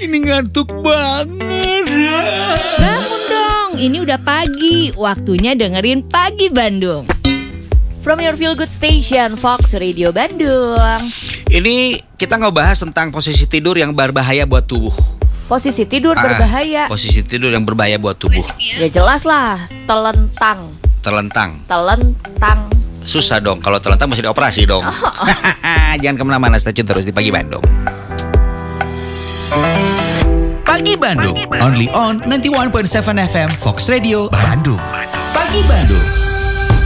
Ini ngantuk banget. Bangun dong, ini udah pagi. Waktunya dengerin Pagi Bandung. From your feel good station, Fox Radio Bandung. Ini kita ngebahas tentang posisi tidur yang berbahaya buat tubuh. Posisi tidur berbahaya. Posisi tidur yang berbahaya buat tubuh. Ya jelas lah, telentang. Susah dong, kalau telentang mesti dioperasi dong. Jangan kemana-mana, stay tune terus di Pagi Bandung. Pagi Bandung, only on 91.7 FM Fox Radio Bandung. Pagi Bandung.